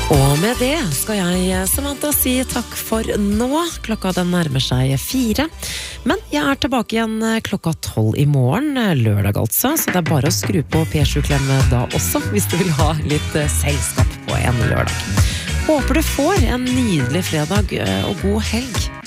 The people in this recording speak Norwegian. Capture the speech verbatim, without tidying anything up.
Og med det skal jeg, Samantha, si takk for nå. Klokka den nærmer seg fire. Men jeg er tilbake igjen klokka tolv i morgen, lørdag altså. Så det er bare å skru på P sju-klemme da også, hvis du vil ha litt selskap på en lørdag. Håper du får en nydelig fredag og god helg.